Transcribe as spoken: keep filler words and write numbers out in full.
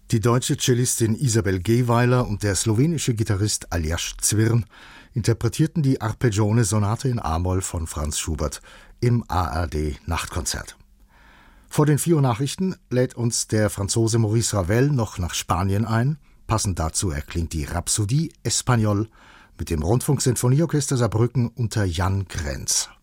Die deutsche Cellistin Isabel Gehweiler und der slowenische Gitarrist Aljaž Zwirn interpretierten die Arpeggione-Sonate in a-Moll von Franz Schubert im A R D-Nachtkonzert. Vor den vier Uhr Nachrichten lädt uns der Franzose Maurice Ravel noch nach Spanien ein. Passend dazu erklingt die Rhapsodie Espagnol mit dem Rundfunksinfonieorchester Saarbrücken unter Jan Krenz.